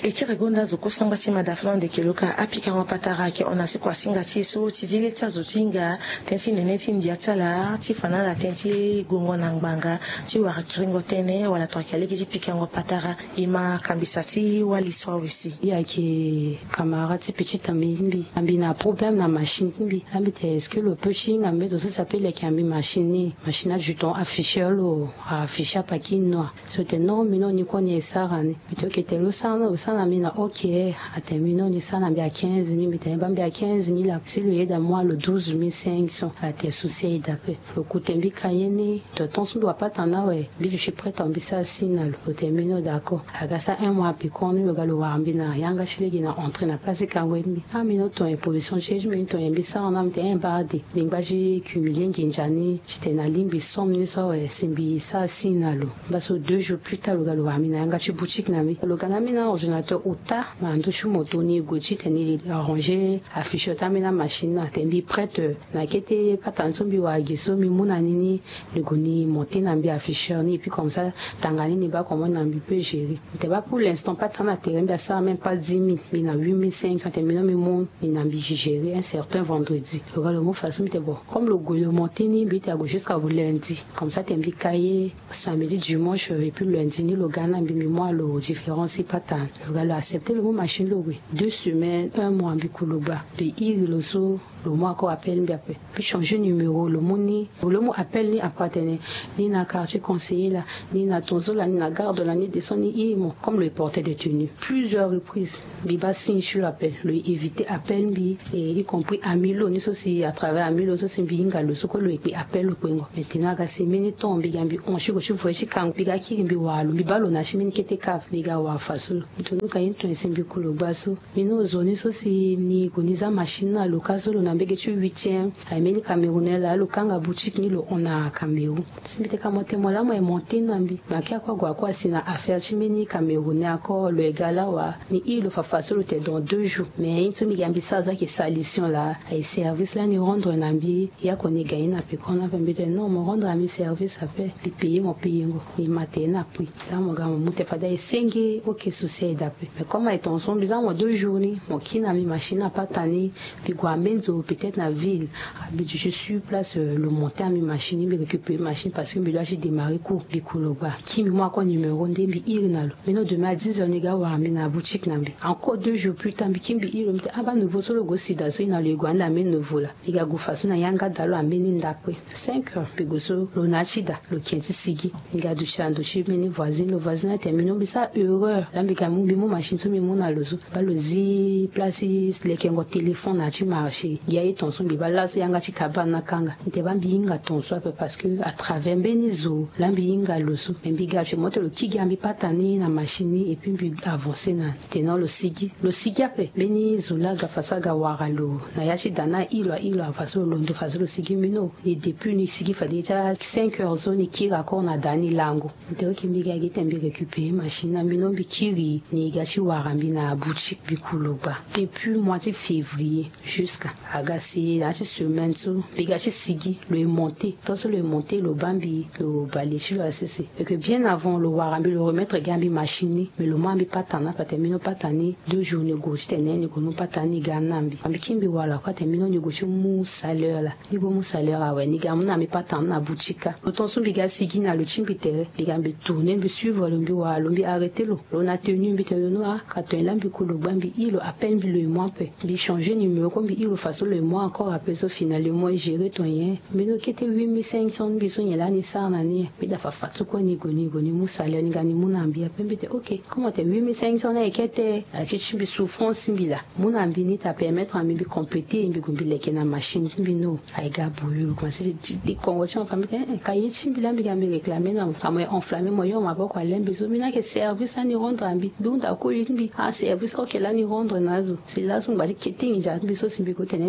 Ekiregonda zoko sangati madaflan de keloka apika wapatara ke onasi kwa singa tiso tizile tsazo tinga tensi neneti ndiatala tifana la tensi gongo nangbanga ti wakiringo tene wala twakale ki pika wapatara ima kambisati waliswa wesi ya ki camarade petite ambi na problème na machine mbi ambi est-ce que le pushing ambi ça s'appelle qui ambi machine à jeton afficheur lo afficher paquet noir c'était non mais non ni connait ça rane plutôt que telo sana mina ok à terminer ni sana ambi à 15 000 mais ambi à 15 000 c'est le aide à moi le 12 500 à tes soucis d'après le côté mbi kayeni de temps on doit pas t'en ouais mais je suis prête à ambi ça signal au terminer d'accord à ça un mois puis quand le gars le wa ambi na yanga shilegi na entrer na place kango mbi ah mais non ton position chez je me ton ambi ça on a un barde mais j'ai cumulé nginjani j'étais na limbi somme ni ça ouais simbi ça signal baso 2 jours plus tard le gars le wa ambi na yanga chi boutique na mi le gars na mi na ordinateur uta na ndo chu moto ni gochi teni arranger affiche ta mi na machine na tembi prête na kete patanso bi wa giso mi muna nini le goni monter na bi afficheur ni et puis comme ça tangani ni ba comment na bi peut gérer t'es pas pour l'instant pas tant à terrain bien ça même pas 10 000 mais na 8 500 terminé mais mon il n'a bi gérer un certain vendredi le gars le mot façon t'es bon comme le goût le monter ni bi t'as jusqu'à lundi comme ça t'es bi cahier samedi dimanche et puis lundi ni le gars na bi moi le différence pas tant le gars a accepté le mot machine le oui 2 semaines 1 mois bi kuluba puis il le so le mois encore appelle bien puis changer numéro le mot appel ni appartenait ni na quartier conseiller là ni na tonzo là ni na garde là ni descend ni comme le portait de tenue plusieurs reprises biba signe sur l'appel le éviter appel bi et y compris amilo ni aussi à travers amilo aussi binga le soko le appel le kwengo maintenant ga semeni tombi gambi on chiko chifu chi kan biga ki mbi walu bibalo na chimini kete kaf biga wa fasul tonu ka yinto sembi kulo baso mino zoni aussi ni kuniza machine na lokazo lo na mbege chu 8e ameni camerounais là lo kanga boutique ni lo on a Cameroun simbite kama temo la mo monter nambi bakia kwa sina affaire chimini camerounais encore le gala wa ni il fa fasul te dans 2 jours mais into mi gambi ça qui solution là et service là ni rendre nambi ya koni gagner na pe kona fa mbite non mo rendre ami service ça fait puis payer mon payingo ni matena puis là mon gars mo te fada esengi OK souci d'après mais comme est en son bizarre moi 2 jours ni mon kina mi machine a pas tani puis quoi menzo peut-être na ville je suis place le monter à mi machine mi récupérer machine parce que me dois j'ai démarrer court bikoloba qui moi quoi numéro ndembi irinalo maintenant demain à 10h les gars wa mi na boutique nambi encore 2 jours plus tard bikimbi iro mte aba nouveau solo go sida so ina le gwanda me nouveau là iga go façon na yanga dalo ameni ndakwe 5h puis go so lo nachida lo kenti sigi iga du chando chez meni voisin le voisin a terminé mais ça erreur là mbika mu bimo machine so mi mu na lozo ba lo zi place les kengo téléphone na chi marché ya yi tonso bi ba la so yanga chi kabana kanga nte ba mbinga tonso parce que à travers benizo là mbinga lozo mbiga che moto lo kigi ambi patani na machine et puis mbi avancer na tenant le sigi ape beni zula ga faso ga waralo na yachi dana ilo faso londo faso lo sigi mino et depuis ni sigi fadi ta 5 heures zone ki ga ko na dani lango nte ki mbi ga gite mbi récupérer machine na mino mbi kiri ni ga chi warambi na boutique bikuloba depuis mois de février jusqu'à agasi la semaine so mbi ga chi sigi le monter tout le monter le bambi le balai sur la cc et que bien avant le warambi le remettre gambi machine mais le mois mbi patana pa termino patani 2 jours ne gochi tenene ko no patani ganambi ambikimbi wala kwa termino ne gochi mu salaire la ni bo mu salaire awe ni gamna mi patana na boutique autant so biga sigi na le chimbitere biga mbi tourner mbi suivre le mbi wa lo mbi arrêter lo na tenu mbi tenu no a ka ten la mbi ko lo bambi ilo à peine bi le mois pe bi changer numéro comme bi ilo façon le mois encore après so finalement gérer ton yen mais no kete 8500 bi so nyela ni sa na ni bi da fa fatu ko ni goni mu salaire ni gani mu na mbi a pembe te OK comment te 8500 na ekete a chimbi souffrance mbila muna mbini ta permettre ambi compléter mbi gumbile ke na machine mbino aiga bulu comme c'est des conventions famille kaye chimbila mbi gambi réclamer na kamo enflammer moyo mabo kwa lembi so mina ke service ani rendre ambi dunda ko yimbi a service ko ke la ni rendre nazo c'est là son bali keting ja mbi so simbi ko tene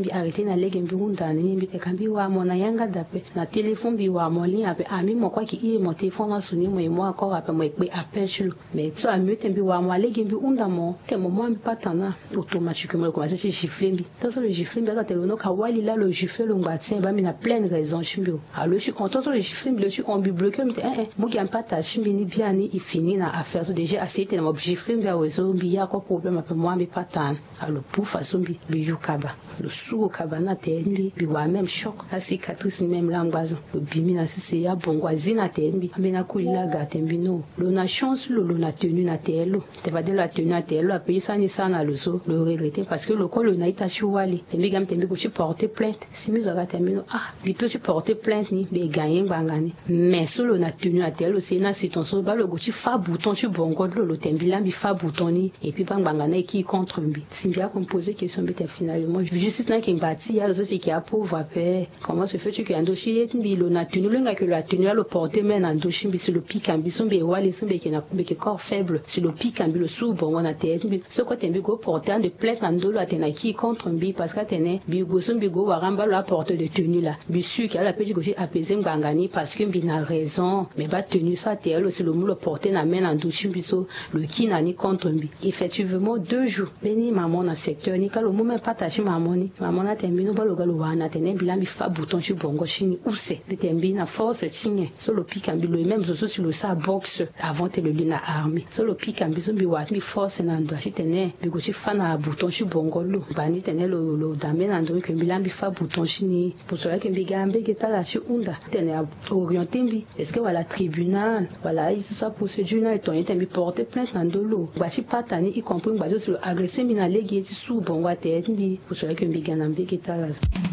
bi arrêter na lege bi undani bi te kambi wa mo na yanga dape na téléphone bi wa mo li ape ami mo kwa ki mon téléphone na suni mo encore ape mo ekpe appel sur mais tu as mieux tembi wa mo lege bi undamo te mo mo pas tana automatiquement commencer à gifler bi tant le gifler bi ta no ka wali là le gifler le ngbatien ba mi na pleine raison chimbio alors je suis content sur le gifler le suis on bi bloqué mo ki pas ta chimbi ni bien ni il finit na affaire so déjà assez te mo gifler bi awezo bi ya ko problème ape moi mi pas tan alors pour façon bi yukaba le sou kaba na tendi bi wa même choc la cicatrice même l'ambazo le bimi na sisi ya bongwazi na tendi amena kulila ga tembino le na chance le na tenu na telo te va de la tenue na telo a payer ça ni ça na le so le regretter parce que le col na ita shuwali tembi gam tembi ko ci porter plainte si mi zoga tembino il peut ci porter plainte ni be gagner bangani mais solo na tenue na telo c'est na situation ba le go ci fa bouton ci bongo le tembi la bi fa bouton ni et puis bangana qui contre mbi si bien composer question bi finalement justice na qui bâti ya zo qui approuve après comment se fait-tu que andoshi et lo na tenue le que la tenue le porter mais andoshi bi sur le pic ambi son be wali son be qui na be corps faible sur le pic ambi le sous bongo na tête ce côté tembi go porter de plainte andolo atena qui contre mbi parce que atene bi go son bi go waramba la porte de tenue là bi sûr qu'elle a petit go apaiser ngangani parce que bi na raison mais ba tenue ça telle aussi le mou le porter na main andoshi bi so le qui na ni contre mbi effectivement 2 jours beni maman na secteur ni ka le moment partage maman na tembi no balo galo wana tene bilambi fa bouton chu bongo chini ouse de tembi na force chini solo pique ambi le même zozo sur le sa box avant te le lina army solo pique ambi zombi wa mi force na ndo chitene bi go chi fa na bouton chu bongo lo bani tene lo dame na ndo ke bilambi fa bouton chini pour cela que bigambe geta la chu unda tene orienté mbi est-ce que wala tribunal wala il soit procédure na eton tembi porter plainte na ndo lo ba chi patani y compris ba zo agresser mi na legi ti sous bongo tete mbi pour cela que bigambe geta la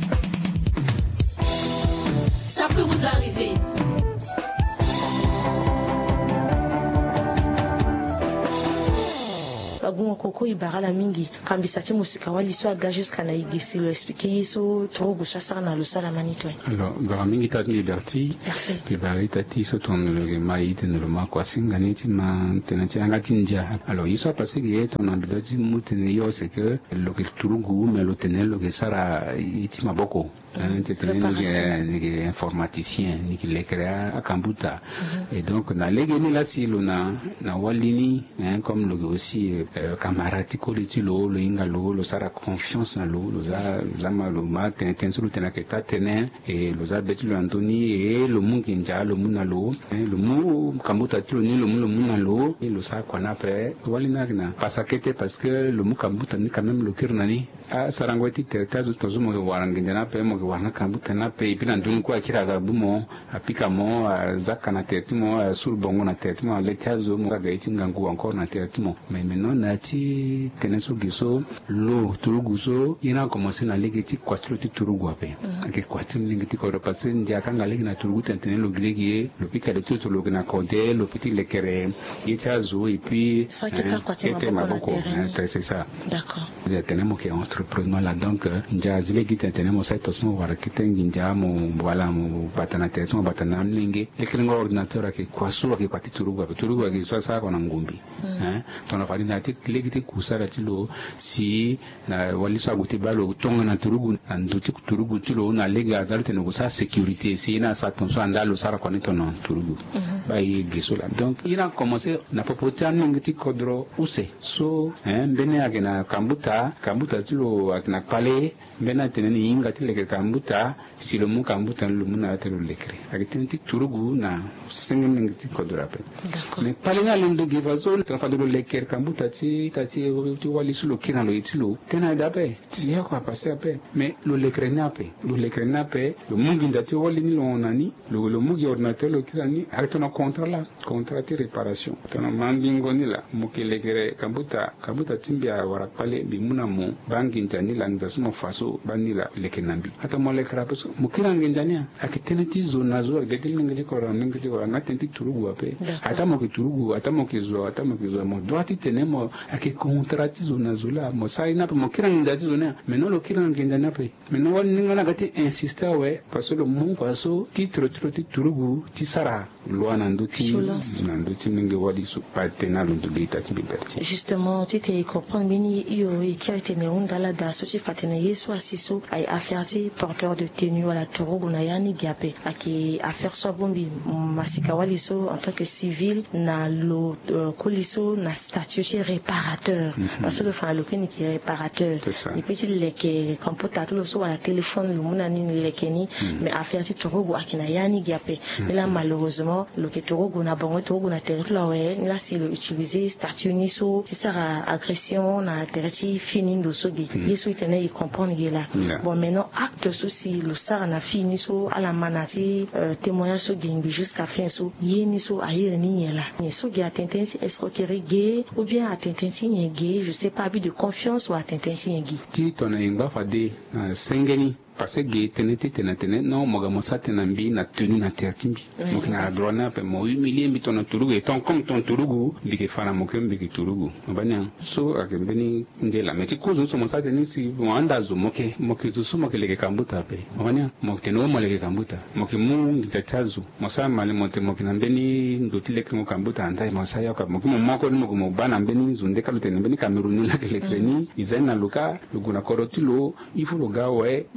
ça peut vous arriver. bagungo koko ibara mingi kambisa ti musika wali so aga jusqu'à na igisi lo expliquer so trop gusha sana na lo sala manito alors bara mingi ta liberty puis bari tati so ton le maït ne le ma kwasinga ni ti ma tenati anga tinja alors il soit passé que ton ambidati mutene yo c'est que le turugu mais le tenel le sara iti maboko ni informaticien ni qui l'écrit à Kambuta et donc na legeni la si lo na walini comme le aussi camarade koliti lo inga lo sara confiance na lo za ma tenen solo tena que ta tenen et lo za beti lo Antoni et le mungi nja lo munalo le mu Kambuta tilo ni le munalo et lo sa kona pe walina na pasakete parce que le mu Kambuta ni quand même le kirnani a sarangweti tertazo tozumo warangindana pe mo wana Kambuta na pe ipina ndungu kwa kira ga bumo apika mo zaka na tetimo sur bongo na tetimo letazo mo ga itinga ngu encore na tetimo mais maintenant nati teneso giso lo turuguso ina commencer na legeti kwatro ti turugu ape ake kwatro legeti ko passer ndia kanga legi na turugu tentene lo gregi le pika de tout lo na code le petit le kere yetazo et puis ça qui ta kwatro maboko c'est ça d'accord il tenemos que entrepreneur là donc ndia zilegi tentene cette osmo wala kitengi ndia mo wala mo batana tetmo batana mlingi lekilengo ordinateur ake kwaso ake kwati turugu ake swasa kwa ngumbi tona fali na legiti kusara tilo si na waliso aguti balo tonga na turugu nduti turugu tilo na lega azalite no sa sécurité si na sa tonso andalo sara kwa nitono turugu ba yi gisola donc ina commencer na popotani ngiti kodro use so bene agena Kambuta tilo akina pale bena teneni inga tile ke Kambuta si le mu Kambuta le mu na telo lekre akitenti turugu na sengem ngiti kodro ape mais pale na lendo givazo trafadolo leker Kambuta tati wali sulo kina lo itilo tena dape ti ya kwa passer ape mais lo lekrenape lo mungi ndati wali ni lo nani lo mungi ordinateur lo kirani arrêtona contrat de réparation tona mambingo ni la mukilekere Kambuta timbia wara pale bi munamo bangi ntani la ndasmo faso banila lekenambi hata mo lekra peso mukira ngenjania akiteneti zona zo ageti ngeti ko ngati turugu ape hata mo ki turugu hata mo ki zo mo doati tenemo ake contrati zona zula mo sai na mo kiran da zona mais non lo kiran genda na pe mais non wal ninga na gati insister ouais parce que le mon paso titre turugu ti sara loi nando ti mingi wali su partenaire de l'État ti liberté justement tu te comprendre bini io ikirete ne undala da so ti fatene yeso asiso ay affaire porteur de tenue wala turugu na yani giape aki affaire so bombi masika wali so en tant que civil na lo koliso na statut réparateur parce que le fa lo kini qui réparateur ni petit leke computer to so wala téléphone le mona ni lekeni mais affaire ti turugu akina yani giape là malheureusement le que turugu na bongo turugu na territoire ouais là si le utiliser statut ni so c'est ça agression na territoire fini do so gi yesu itene il comprendre là bon maintenant acte souci le sara na fini so à la manati témoignage so gi jusqu'à fin so yeni so ayi ni là ni so gi atteinte escroquerie gay ou bien atteinte gay je sais pas abus de confiance ou atteinte gay ti tona ingba fade sengeni parce que tenete non moga mosa tenambi na tenu na tertimbi donc na droit pe mo humilier mi ton turugu et ton comme ton turugu bike fana mo kembi ki turugu banya so akembeni ndela meti kuzo so mosa tenisi wanda zo moke zo moke leke kambuta pe banya mo teno mo leke kambuta moke mu ngitatazu mosa male monte moke nambeni ndotile ke mo kambuta andai mosa yaka moke mo mako mo bana mbeni zunde kalute nambeni Cameroun la kele treni izana luka luguna korotilo ifu logawe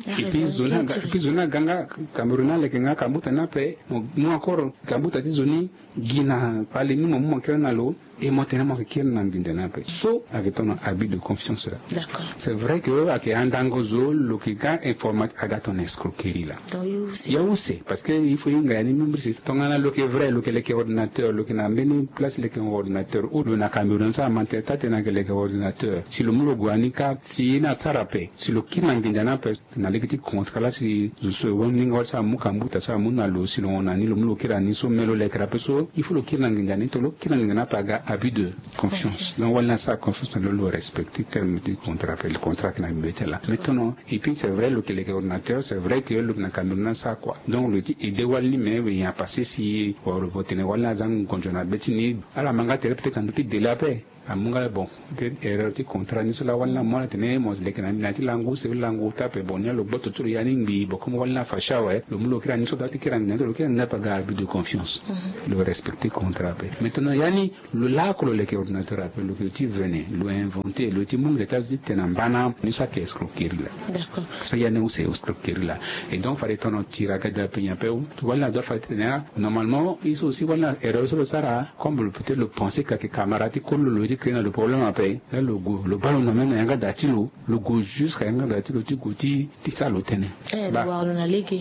puis zona ganga Cameroun le kenga kambuta na pe mo akoro kambuta ti zoni gina pale ni mo kena lo et moi tellement que qui n'en vient d'un peu so avec ton habit de confiance là d'accord c'est vrai que avec un dangozo le qui ga informatique aga ton escroquerie là il y a aussi parce que il faut y gagner même si ton ana le qui est vrai le qui est ordinateur le qui n'a même place le qui ordinateur ou le na Cameroun ça menteur tate na que le ordinateur si le mulo guanika si na sarape si le qui n'en vient d'un peu na le petit contre là si je suis warning or ça mukambuta ça munalo si le on a ni le mulo qui rani so melo le krapeso il faut le qui n'en vient d'un to le qui n'en vient pas ga abus de confiance. Donc voilà ça confiance dans le respecter terme du contrat, le contrat qui n'a pas là. Maintenant et puis c'est vrai le que les ordinateurs c'est vrai que le na Cameroun ça quoi. Donc le dit et de wali mais il y a passé si pour voter wala zang conjoint betini ala manga peut-être quand tu de la paix amunga bon erreur ti contrat ni sula wala mo tene mo le kana na ti langu se langu ta pe bonya lo boto turu yani mbi bokom wala fasha we lo mulo kira ni so dati kira ni lo kira na pas abus de confiance le respecter contrat pe maintenant yani le la ko le ordinateur appelle le que tu venais le inventer le ti monde ta dit tenambana ni ça que escroquerie là d'accord so yani ou c'est escroquerie là et donc fallait ton tiraga da pe pe wala do fa tenera normalement ils aussi wala erreur sur le sara comme peut-être le penser que camarade ko le que le problème après le ballon n'a même rien datilo le go jusqu'à rien datilo tu goti ti ça le tenait le voir na ligue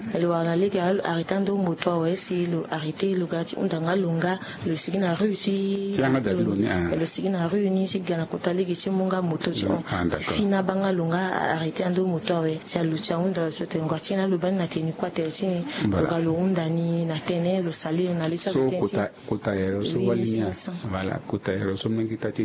arrêtando moto ouais si le arrêter le gars on danga lunga le sigina rusi le sigina runi si gana kota ligue si munga moto ti fina banga lunga arrêter ando moto ouais si alucha onda so tengo tina le ban na teni kwa telsi le galo onda ni na tene le salir na lisa so kota ero so walinya voilà kota ero so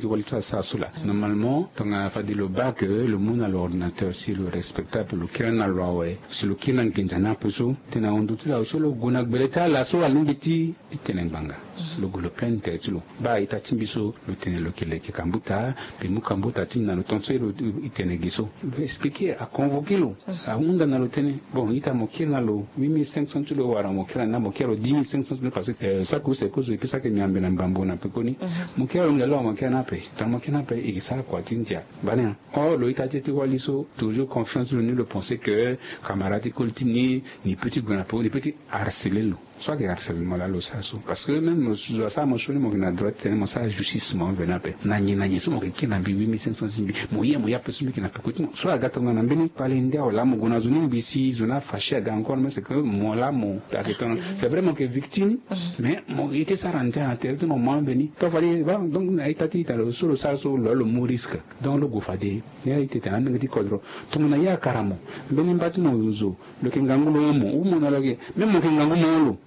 normalement on a fait le bas que le monde à l'ordinateur si le respectable le kiran à loi ouais si le kiran kinjana peso tena on doute là so le guna beleta la so alungiti tenembanga le golo plein tête lo ba itatimbiso le tene le kile ki kambuta pe mu kambuta tinna le tonso le itenegiso le expliquer à convoquer lo a unda na le tene bon ita mo kina lo 8500 lo wara mo kira na mo kero 10500 parce que ça cause c'est cause et puis ça que mi ambena mbambo na pe koni mo kero ngelo mo kena pe tamo kena pe et ça quoi tinja bana oh lo ita tete waliso toujours confiance le le penser que camarade coltini ni petit gunapo ni petit harceler lo soit que harcèlement là lo ça parce que même ça mo choni mo na droite tene mo ça justice mo vena pe nani so mo kina bi 8500 mo ya pe so mi kina pe ko soit gata ngana mbini pale ndia wala mo gona zuni bisi zona fâché ga encore mais c'est que mo la mo c'est vraiment que victime mais mo était ça ranja terre no mo beni to fali ba donc na itati ta lo so ça so lo mo risque donc le go fade ne ite ta nan ngati kodro to mo na ya karamo beni mbati mo zo le kingangu mo mo na lage même mo kingangu mo lo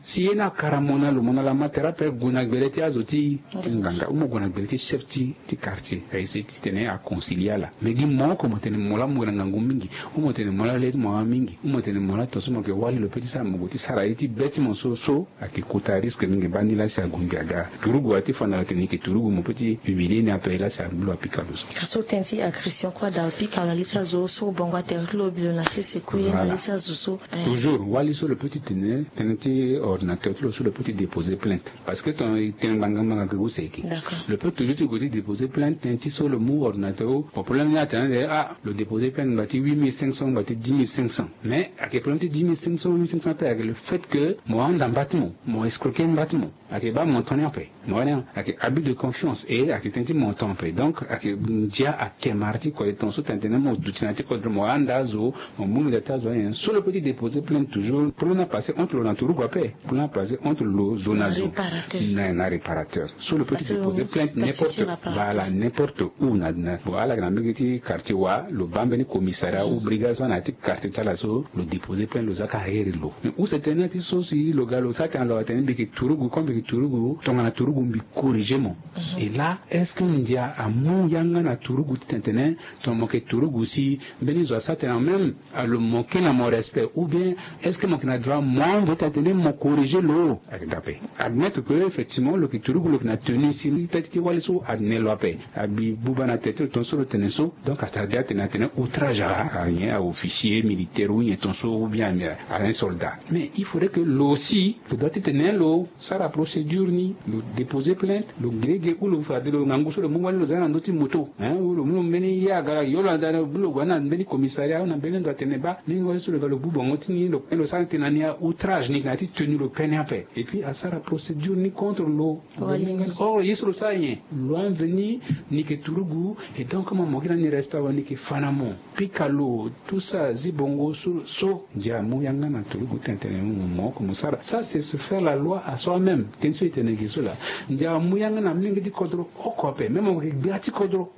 si ena karamona lo mona la matera pe guna gbeleti azoti nganga umo guna gbeleti chef ti quartier et c'est tene a concilier la mais gi mo ko motene mola mo ngangu mingi umo tene mola le mo mingi umo tene mola to so mo ke wali le petit sa mo ti sara iti beti mo so ati kota risque mingi bandi la sa gungaga turugu ati fana la tene ke turugu mo petit humilier ni apela sa blo apikalos kaso tenti agression kwa da pika la lisa zo so bongo terlo bilona c'est quoi la lisa zo so toujours wali sur le petit tene ordinateur sur le petit déposer plainte parce que ton bangama que vous c'est le peut toujours te côté déposer plainte tenti sur le mot ordinateur au problème là le déposer plainte bâti 8500 bâti 10500 mais à quel point 10500 8500 avec le fait que moi dans bâtiment moi escroquer un bâtiment à quel bas mon temps en paix moi à quel abus de confiance et à quel tenti mon temps en paix donc à quel dia à quel mardi quoi ton sous t'entends mon doutinati contre moi andazo mon monde d'état sur le petit déposer plainte toujours pour nous passer entre l'entourage guapé pour nous passer entre le zonazo na réparateur sur le petit déposer plainte n'importe où na voilà grand petit quartier wa le bambeni commissariat ou brigade soit na quartier talaso le déposer plainte le zaka herilo mais où c'était na ti sosi le galo ça t'en la t'en biki turugu comme biki turugu tongana turugu mbi corriger mon et là est-ce que ndia amu yanga na turugu tentene ton moke turugu si beni zo ça t'en même à le moquer na mon respect ou bien est-ce que mon na droit moi veut t'atteindre mon corriger l'eau admettre que effectivement le turugu le na tenu si tati wali so adne lope abi buba na tête ton solo teneso donc à tardia tenatene outrage à rien à officier militaire ou ton so ou bien à un soldat mais il faudrait que l'aussi le doit tenir l'eau ça la procédure ni le déposer plainte le gré ou le faire de l'angoisse le mouwali le zana ndoti moto hein ou le mouno meni ya gara yola ndana bulo wana meni commissariat na benen doit tenir ba ni wali sur le bubo ngotini le sang tenania outrage ni nati tenu le penape et puis à ça la procédure ni contre l'eau or il sur ça rien loin venir ni que turugu et donc comment mogina ni reste pas ni que fanamo pikalo tout ça zibongo so dia mouyanga na turugu tentene mo comme ça c'est se faire la loi à soi-même tenso itenegiso là dia mouyanga na mingi di kodro okope même o biati kodro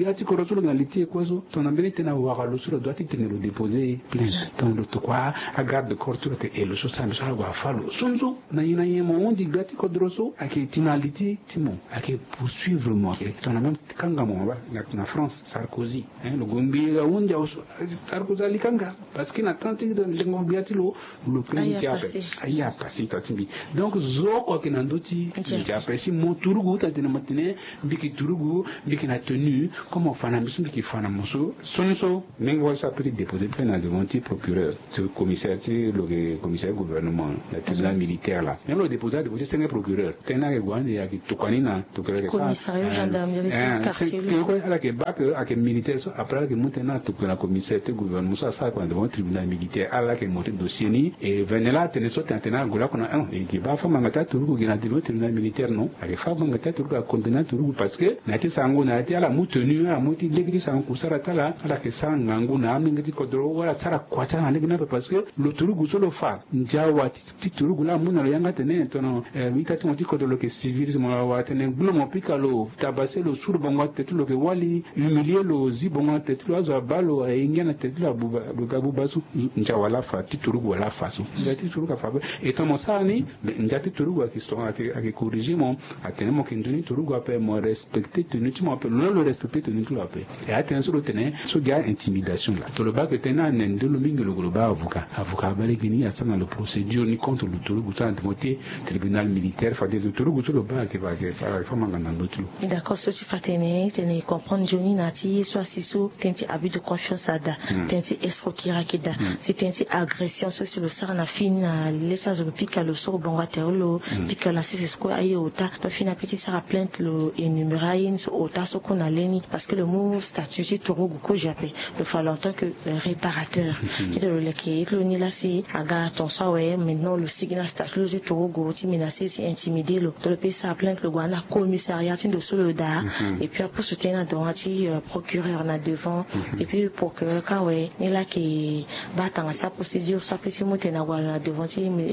sur la litie kwazo ton ambeni tena wakalo sur doit tenir le déposer plainte ton le quoi à garde de corps et le social le sala wa falo sonzo na ina yemo on dit biati kodro so ake tinality timo ake poursuivre moi et ton même kanga mo na France Sarkozy hein le gombi la unja Sarkozy alikanga parce qu'il a tenté de le biati le premier aya passé tatimbi donc zo ko kinandoti ndiape si mon turugu tatena matine biki turugu biki na tenu comme fana misu biki fana moso sonso nengo sa petit déposer plainte devant le procureur le commissaire le commissaire gouvernement le tribunal militaire là même le déposer devant le procureur tena gwande ya tukanina tukere ça commissariat gendarmerie quartier que ala ke bac ak militaire so après que montena tukana commissaire gouvernement ça quoi devant le tribunal militaire ala ke monter dossier ni et venela tene so tena gola kona et qui va faire mangata turugu gina devant le tribunal militaire non avec fa mangata turugu a condamner turugu parce que nati sango nati ala mutenu ala muti legiti sango kusara tala ala ke sango na amingiti kodro wala sara kwata na legina parce que le turugu so le fa njawa ti turugu la muna yanga tene tono mikati moti kodro ke civilisme wa tene bulo mo pikalo tabase le sur bongo tetu lo ke wali humilier lo zibongo tetu lo zo balo ingena tetu la buba lo gabu basu njawa la fa ti turugu wala fa so njati turugu fa et tomo sani njati turugu ki so ati corriger mon atene mo kinduni turugu ape mo respecter tenu tu mo ape le respecter tenu tu ape et atene sur le tene so dia intimidation là to le ba que tena nende lo mingi le goloba avocat bale gini asana le procédure ni contre le turugu ça antimoté tribunal militaire fa de turugu sur le ba que va fa mangana ndotu d'accord so tu fatene tene comprendre Johnny nati soit siso tenti abus de confiance ada tenti escroquerie kida c'est tenti agression sur le sara na fina lesa zo pika lo so bonga terlo pika la c'est quoi aye ota to fina petit sara plainte le énumérer so ota so qu'on a leni parce que le mot statut c'est turugu ko jappé le fa longtemps que réparateur et de le qui le ni là c'est aga ton ça ouais maintenant le signal statut le turugu ti menacé c'est intimider le pays ça plainte le guana commissariat de Soloda et puis après soutenir dans procureur na devant et puis pour que quand ouais ni là qui battant sa procédure soit petit mot na wala devant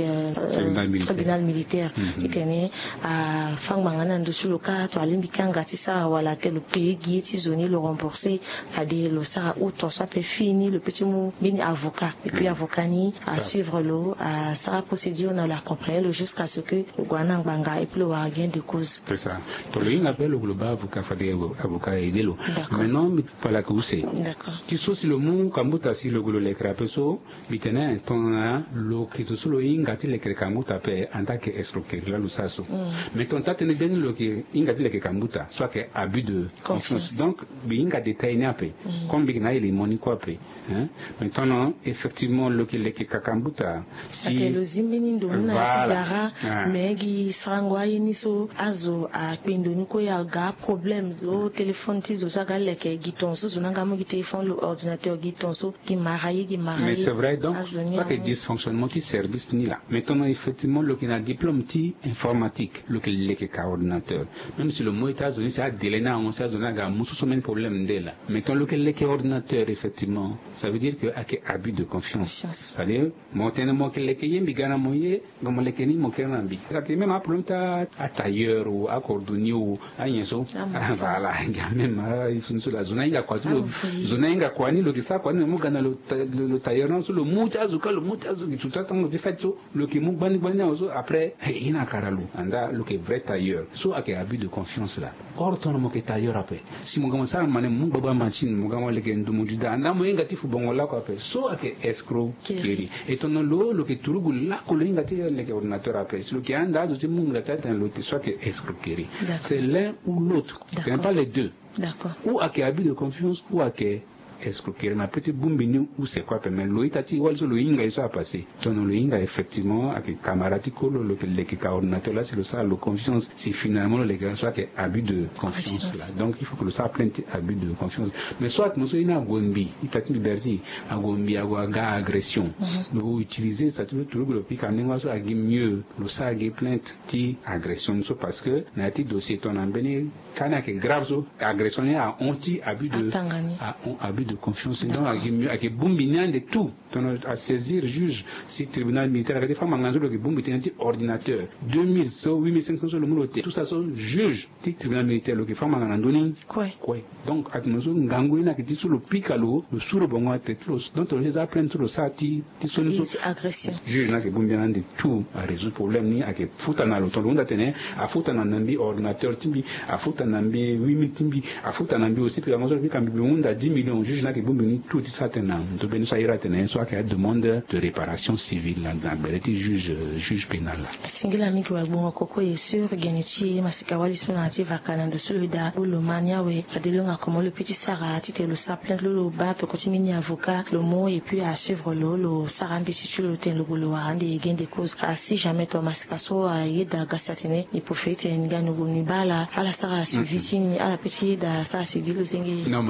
tribunal militaire et tenait à fang mangana de sur le cas to alimbikanga ti ça wala tel pays qui ti zone le rembourser à des le ça ou ton ça peut fini le petit mot bini avocat et puis avocat ni à suivre l'eau à sa procédure c'est-à-dire on a l'accompagné jusqu'à ce que le Guanang Banga et puis le gain de cause. C'est ça. Pour le appelle le global avocat fadé avocat et délo. Maintenant voilà que vous savez. D'accord. Tu sais si le mot kamuta si le golo le crapeso, bitena ton lo qui se solo ingati le kamuta pe en tant que escroquerie là l'usaso. Mais ton tate ne donne le qui ingati le kamuta, soit que abus de confiance. Donc binga détaillé un peu. Comme bigna il est moni quoi pe. Maintenant effectivement le qui le kamuta si le zimini donna tigara megi sangwa iniso azo a pendoni ko ya ga problème zo téléphone tizo saka le ke gitonso zonanga mo téléphone l'ordinateur gitonso qui marayi. Mais c'est vrai donc pas que dysfonctionnement qui service ni là. Maintenant effectivement le qui a diplôme ti informatique le qui le ordinateur. Même si le mot États-Unis c'est à délena on sait zonaga musu somen problème d'elle. Mettons le qui le ordinateur effectivement ça veut dire que a que abus de confiance. C'est-à-dire maintenant que le qui yembi gana moye comme le qui ni mo kenambi. C'est même un problème à tailleur ou à cordonnier ou à yenso. Voilà, même ils sont sur la zone il y a quoi zone inga quoi ni le qui ça quoi ni mo gana le tailleur non sur le mutazo qui tout attend de fait le qui mo bani après il na karalu anda le qui vrai tailleur so a que abus de confiance là or ton mo que tailleur après si mo commence à mané mo baba machine mo gama le gendo mo dida anda mo ingati fu bongo la quoi après so a que escroquerie et ton le que turugu la ko le ingati le ordinateur après si le qui anda zo mo ngata dans l'autre soit que escroquerie c'est l'un ou l'autre ce n'est pas les deux. D'accord. Ou à qui abus de confiance ou à qui escroquerie na peut-être bumbini ou c'est quoi mais lo itati walso lo inga iso a passé ton lo inga effectivement avec camarade colo le ordinateur là c'est le ça le confiance c'est finalement le gars soit que abus de confiance là donc il faut que le ça plainte abus de confiance mais soit nous ina gombi itati liberty a gombi a agression nous utiliser ça tout le pic en lingua so a mieux le ça a plainte ti agression so parce que na ti dossier ton ambeni kana que grave so agression a anti abus de confiance donc avec bumbinian de tout à saisir juge si tribunal militaire des femmes en le bumbinian ordinateur 2000 so 8500 le moloté tout ça so juge tribunal militaire le femme en andoni quoi donc atmoso ngangu ina qui sur le picalo le sur le bongo tetlos donc on les apprend tout ça ti solution agression juge na que bumbinian de tout à résoudre problème ni à que futa na le ton tene a futa na nambi ordinateur timbi a futa nambi 8000 timbi a futa nambi aussi puis amazo qui kambi bunda 10 millions juge na que bumbini tout ça tena to beni ça ira tena soit qu'il y a demande de réparation civile là dans le juge pénal singila miki wa bongo koko yesur geneti masika wali sonati vakana de solida le mania we adelonga comme le petit Sarah ti le sa plainte le ba peut continuer avocat le mot et puis à suivre le sarambi sur le ten le golo ande gain de cause si jamais to masika so yeda gasatene ni profite ngano gonu bala ala Sarah suivi ni ala petit da sa suivi le zingi